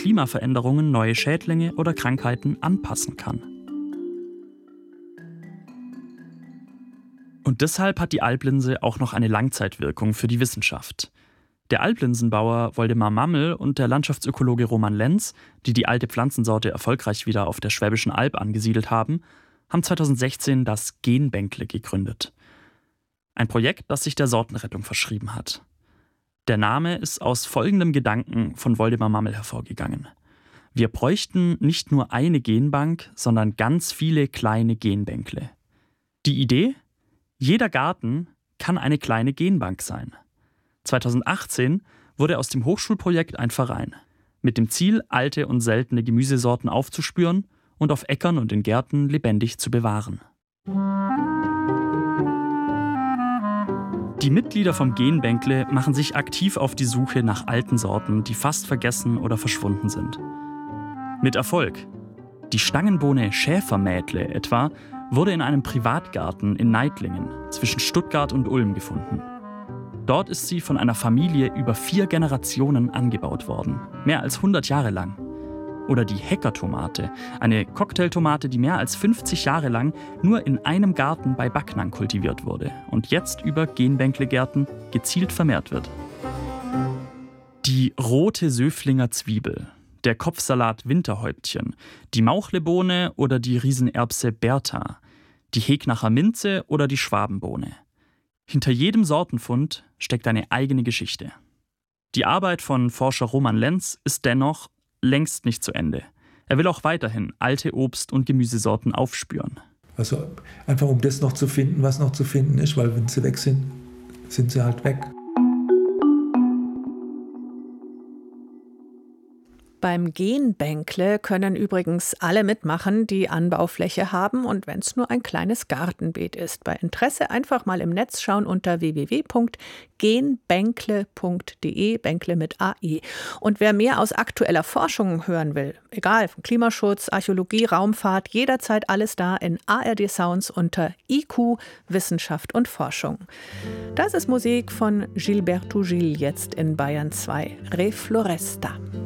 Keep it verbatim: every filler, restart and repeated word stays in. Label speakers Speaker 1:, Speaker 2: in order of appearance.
Speaker 1: Klimaveränderungen neue Schädlinge oder Krankheiten anpassen kann. Und deshalb hat die Alblinse auch noch eine Langzeitwirkung für die Wissenschaft. Der Alblinsenbauer Woldemar Mammel und der Landschaftsökologe Roman Lenz, die die alte Pflanzensorte erfolgreich wieder auf der Schwäbischen Alb angesiedelt haben, haben zweitausendsechzehn das Genbänkle gegründet. Ein Projekt, das sich der Sortenrettung verschrieben hat. Der Name ist aus folgendem Gedanken von Woldemar Mammel hervorgegangen. Wir bräuchten nicht nur eine Genbank, sondern ganz viele kleine Genbänkle. Die Idee? Jeder Garten kann eine kleine Genbank sein. zweitausendachtzehn wurde aus dem Hochschulprojekt ein Verein, mit dem Ziel, alte und seltene Gemüsesorten aufzuspüren und auf Äckern und in Gärten lebendig zu bewahren. Die Mitglieder vom Genbänkle machen sich aktiv auf die Suche nach alten Sorten, die fast vergessen oder verschwunden sind. Mit Erfolg. Die Stangenbohne Schäfermädle etwa wurde in einem Privatgarten in Neidlingen zwischen Stuttgart und Ulm gefunden. Dort ist sie von einer Familie über vier Generationen angebaut worden, mehr als hundert Jahre lang. Oder die Heckertomate, eine Cocktailtomate, die mehr als fünfzig Jahre lang nur in einem Garten bei Backnang kultiviert wurde und jetzt über Genbänklegärten gezielt vermehrt wird. Die rote Söflinger Zwiebel, der Kopfsalat Winterhäubtchen, die Mauchlebohne oder die Riesenerbse Bertha, die Hegnacher Minze oder die Schwabenbohne. Hinter jedem Sortenfund steckt eine eigene Geschichte. Die Arbeit von Forscher Roman Lenz ist dennoch längst nicht zu Ende. Er will auch weiterhin alte Obst- und Gemüsesorten aufspüren.
Speaker 2: Also einfach um das noch zu finden, was noch zu finden ist, weil wenn sie weg sind, sind sie halt weg.
Speaker 3: Beim Genbänkle können übrigens alle mitmachen, die Anbaufläche haben und wenn es nur ein kleines Gartenbeet ist. Bei Interesse einfach mal im Netz schauen unter w w w punkt genbänkle punkt d e, Bänkle mit A E. Und wer mehr aus aktueller Forschung hören will, egal, von Klimaschutz, Archäologie, Raumfahrt, jederzeit alles da in A R D Sounds unter I Q, Wissenschaft und Forschung. Das ist Musik von Gilberto Gil, jetzt in Bayern zwei, Re Floresta.